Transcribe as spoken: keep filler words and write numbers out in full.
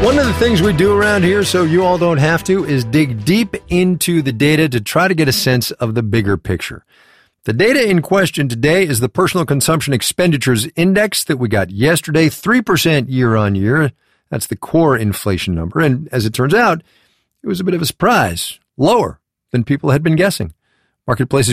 One of the things we do around here, so you all don't have to, is dig deep into the data to try to get a sense of the bigger picture. The data in question today is the Personal Consumption Expenditures Index that we got yesterday, three percent year on year. That's the core inflation number. And as it turns out, it was a bit of a surprise, lower than people had been guessing. Marketplace's